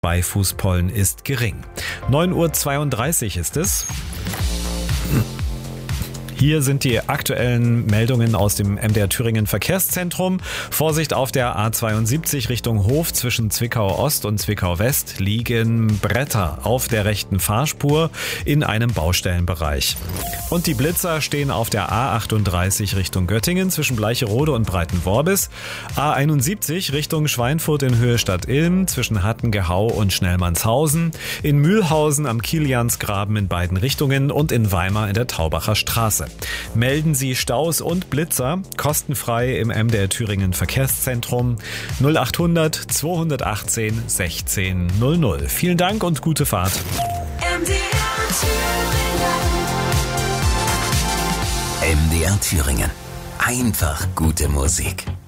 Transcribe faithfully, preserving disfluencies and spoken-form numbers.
bei Fußpollen ist gering. neun Uhr zweiunddreißig ist es. Hier sind die aktuellen Meldungen aus dem M D R Thüringen Verkehrszentrum. Vorsicht auf der A zweiundsiebzig Richtung Hof zwischen Zwickau Ost und Zwickau West liegen Bretter auf der rechten Fahrspur in einem Baustellenbereich. Und die Blitzer stehen auf der A achtunddreißig Richtung Göttingen zwischen Bleicherode und Breitenworbis, A einundsiebzig Richtung Schweinfurt in Höhe Stadt Ilm zwischen Hattengehau und Schnellmannshausen, in Mühlhausen am Kiliansgraben in beiden Richtungen und in Weimar in der Taubacher Straße. Melden Sie Staus und Blitzer kostenfrei im M D R Thüringen Verkehrszentrum null achthundert zweihundertachtzehn sechzehn null null. Vielen Dank und gute Fahrt. M D R Thüringen. M D R Thüringen. Einfach gute Musik.